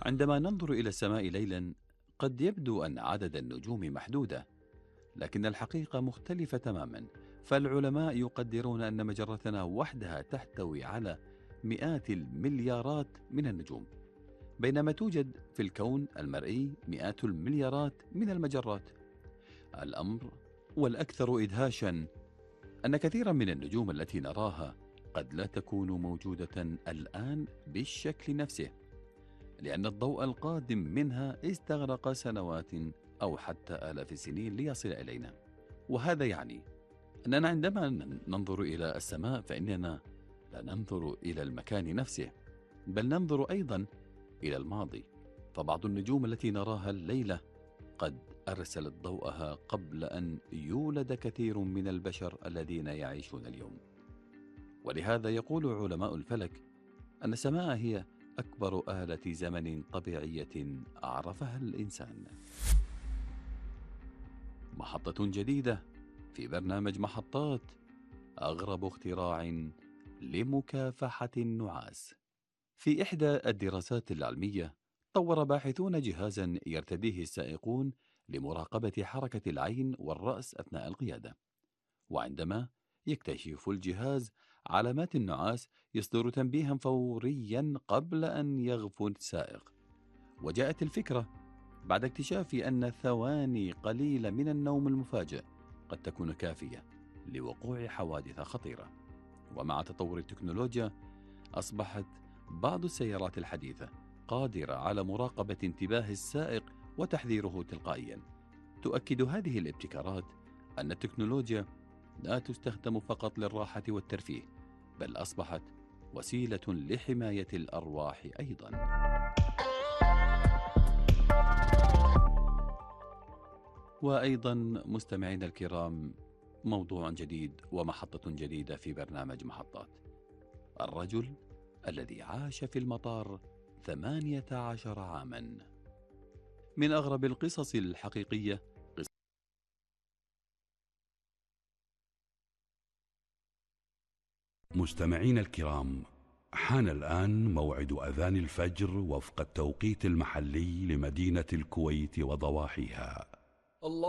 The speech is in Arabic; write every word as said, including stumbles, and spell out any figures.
عندما ننظر إلى السماء ليلا قد يبدو أن عدد النجوم محدودة، لكن الحقيقة مختلفة تماما. فالعلماء يقدرون أن مجرتنا وحدها تحتوي على مئات المليارات من النجوم، بينما توجد في الكون المرئي مئات المليارات من المجرات. الأمر والأكثر إدهاشا أن كثيرا من النجوم التي نراها قد لا تكون موجودة الآن بالشكل نفسه، لأن الضوء القادم منها استغرق سنوات أو حتى آلاف السنين ليصل إلينا. وهذا يعني أننا عندما ننظر إلى السماء فإننا لا ننظر إلى المكان نفسه، بل ننظر أيضا إلى الماضي. فبعض النجوم التي نراها الليلة قد أرسلت ضوءها قبل أن يولد كثير من البشر الذين يعيشون اليوم. ولهذا يقول علماء الفلك أن السماء هي أكبر آلة زمن طبيعية عرفها الإنسان. محطة جديدة في برنامج محطات، أغرب اختراع لمكافحة النعاس. في إحدى الدراسات العلمية طور باحثون جهازا يرتديه السائقون لمراقبة حركة العين والرأس أثناء القيادة، وعندما يكتشف الجهاز علامات النعاس يصدر تنبيها فوريا قبل أن يغفو السائق. وجاءت الفكرة بعد اكتشاف أن ثواني قليلة من النوم المفاجئ قد تكون كافية لوقوع حوادث خطيرة. ومع تطور التكنولوجيا أصبحت بعض السيارات الحديثة قادرة على مراقبة انتباه السائق وتحذيره تلقائيا. تؤكد هذه الابتكارات أن التكنولوجيا لا تستخدم فقط للراحة والترفيه، بل أصبحت وسيلة لحماية الأرواح أيضا. وأيضا مستمعين الكرام، موضوع جديد ومحطة جديدة في برنامج محطات. الرجل الذي عاش في المطار ثمانية عشر عاما. من أغرب القصص الحقيقية قصة مستمعين الكرام، حان الآن موعد أذان الفجر وفق التوقيت المحلي لمدينة الكويت وضواحيها. الله